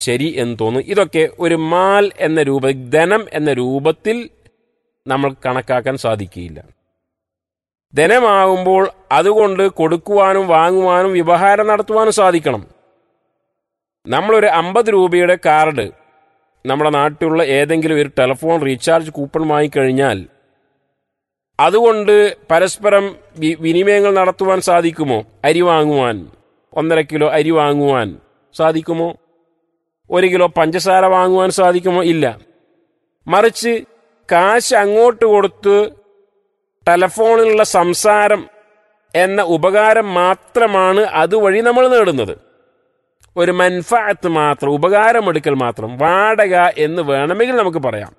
ശരി എന്ന് തോന്നുന്നു. ഇതൊക്കെ ഒരു മാൽ എന്ന ധനം എന്ന രൂപത്തിൽ നമ്മൾ കണക്കാക്കാൻ സാധിക്കുകയില്ല. ധനമാകുമ്പോൾ അതുകൊണ്ട് കൊടുക്കുവാനും വാങ്ങുവാനും വ്യവഹാരം നടത്തുവാനും സാധിക്കണം. നമ്മളൊരു 50 രൂപയുടെ കാർഡ് നമ്മുടെ നാട്ടിലുള്ള ഏതെങ്കിലും ഒരു ടെലിഫോൺ റീചാർജ് കൂപ്പൺ വാങ്ങിക്കഴിഞ്ഞാൽ അതുകൊണ്ട് പരസ്പരം വിനിമയങ്ങൾ നടത്തുവാൻ സാധിക്കുമോ? അരി വാങ്ങുവാൻ 1.5 കിലോ അരി വാങ്ങുവാൻ സാധിക്കുമോ? 1 കിലോ പഞ്ചസാര വാങ്ങുവാൻ സാധിക്കുമോ? ഇല്ല. മറിച്ച് കാശ് അങ്ങോട്ട് കൊടുത്ത് ടെലഫോണിലുള്ള സംസാരം എന്ന ഉപകാരം മാത്രമാണ് അതുവഴി നമ്മൾ നേടുന്നത്. ഒരു മൻഫഅത്ത് മാത്രം, ഉപകാരമെടുക്കൽ മാത്രം, വാടക എന്ന് വേണമെങ്കിൽ നമുക്ക് പറയാം.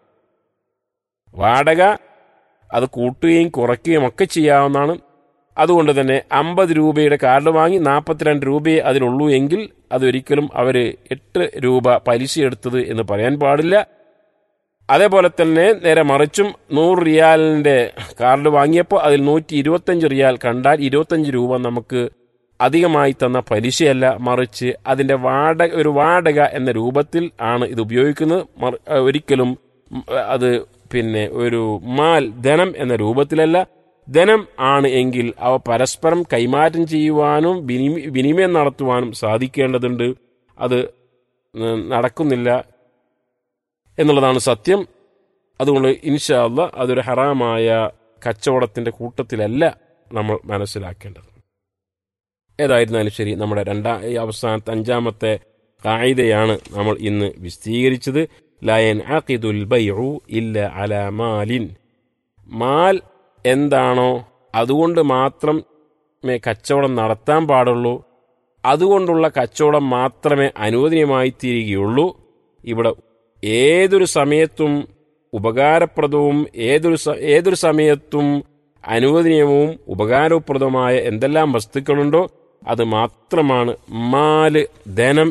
വാടക അത് കൂട്ടുകയും കുറയ്ക്കുകയും ഒക്കെ ചെയ്യാവുന്നതാണ്. അതുകൊണ്ട് തന്നെ 50 രൂപയുടെ കാർഡ് വാങ്ങി 42 രൂപയെ അതിലുള്ളൂ എങ്കിൽ അതൊരിക്കലും അവർ 8 രൂപ പലിശ എടുത്തത് എന്ന് പറയാൻ പാടില്ല. അതേപോലെ തന്നെ നേരെ മറിച്ചും 100 റിയാലിൻ്റെ കാർഡ് വാങ്ങിയപ്പോൾ അതിൽ 125 റിയാൽ കണ്ടാൽ 25 രൂപ നമുക്ക് അധികമായി തന്ന പലിശയല്ല, മറിച്ച് അതിൻ്റെ ഒരു വാടക എന്ന രൂപത്തിൽ ആണ് ഇത് ഉപയോഗിക്കുന്നത്. ഒരിക്കലും അത് ഒരു മാൽ ധനം എന്ന രൂപത്തിലല്ല. ധനം ആണ് എങ്കിൽ അവ പരസ്പരം കൈമാറ്റം ചെയ്യുവാനും വിനിമയം നടത്തുവാനും സാധിക്കേണ്ടതുണ്ട്. അത് നടക്കുന്നില്ല എന്നുള്ളതാണ് സത്യം. അതുകൊണ്ട് ഇൻഷാ അല്ലാഹ് അതൊരു ഹറാമായ കച്ചവടത്തിൻ്റെ കൂട്ടത്തിലല്ല നമ്മൾ മനസ്സിലാക്കേണ്ടത്. ഏതായിരുന്നാലും ശരി, നമ്മുടെ അവസാനത്തെ 5-ാമത്തെ ഖായിദയാണ് നമ്മൾ ഇന്ന് വിശദീകരിച്ചത്. ലാ യൻഅഖിദുൽ ബൈഉ ഇല്ല അലാ മാലിൻ. മാൽ എന്താണോ അതുകൊണ്ട് മാത്രമേ കച്ചവടം നടത്താൻ പാടുള്ളൂ, അതുകൊണ്ടുള്ള കച്ചവടം മാത്രമേ അനുവദനീയമായി തീരുകയുള്ളൂ. ഇവിടെ ഏതൊരു സമയത്തും ഉപകാരപ്രദവും ഏതൊരു സമയത്തും അനുവദനീയവും ഉപകാരപ്രദവുമായ എന്തെല്ലാം വസ്തുക്കളുണ്ടോ അത് മാത്രമാണ് മാല്, ധനം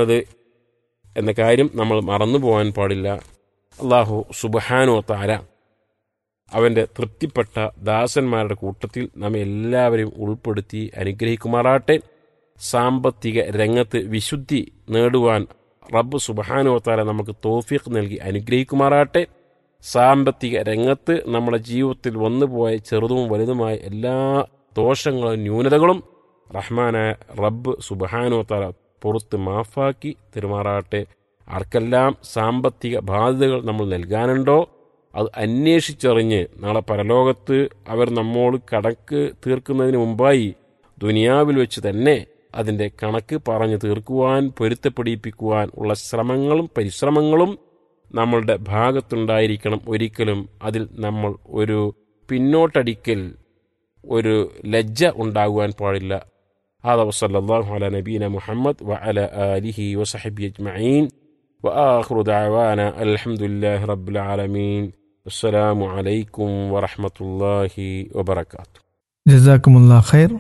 എന്ന കാര്യം നമ്മൾ മറന്നു പോകാൻ പാടില്ല. അല്ലാഹു സുബ്ഹാനഹു വ തആല അവൻ്റെ തൃപ്തിപ്പെട്ട ദാസന്മാരുടെ കൂട്ടത്തിൽ നമ്മെ എല്ലാവരെയും ഉൾപ്പെടുത്തി അനുഗ്രഹിക്കുമാറാട്ടെ. സാമ്പത്തിക രംഗത്ത് വിശുദ്ധി നേടുവാൻ റബ്ബ് സുബ്ഹാനഹു വ തആല നമുക്ക് തൗഫീഖ് നൽകി അനുഗ്രഹിക്കുമാറാട്ടെ. സാമ്പത്തിക രംഗത്ത് നമ്മുടെ ജീവിതത്തിൽ വന്നുപോയ ചെറുതും വലുതുമായ എല്ലാ ദോഷങ്ങളും ന്യൂനതകളും റഹ്മാനായ റബ്ബ് സുബ്ഹാനഹു വ തആല പുറത്ത് മാഫാക്കി തെരുമാറാട്ടെ. ആർക്കെല്ലാം സാമ്പത്തിക ബാധ്യതകൾ നമ്മൾ നൽകാനുണ്ടോ അത് അന്വേഷിച്ചറിഞ്ഞ് നാളെ പരലോകത്ത് അവർ നമ്മോട് കണക്ക് തീർക്കുന്നതിന് മുമ്പായി ദുനിയാവിൽ വെച്ച് തന്നെ അതിൻ്റെ കണക്ക് പറഞ്ഞു തീർക്കുവാൻ, പൊരുത്തപ്പെടിപ്പിക്കുവാൻ ഉള്ള പരിശ്രമങ്ങളും നമ്മളുടെ ഭാഗത്തുണ്ടായിരിക്കണം. ഒരിക്കലും അതിൽ നമ്മൾ ഒരു പിന്നോട്ടടിക്കൽ, ഒരു ലജ്ജ ഉണ്ടാകുവാൻ പാടില്ല. هذا وصلى الله على نبينا محمد وعلى آله وصحبه أجمعين وآخر دعوانا الحمد لله رب العالمين. السلام عليكم ورحمة الله وبركاته. ജസാക്കുമുല്ലാഹ് ഖൈർ.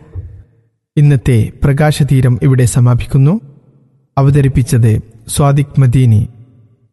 ഇന്നത്തെ പ്രകാശതീരം ഇവിടെ സമാപിക്കുന്നു. അവതരിപ്പിച്ചത് സ്വാദിഖ് മദീനി.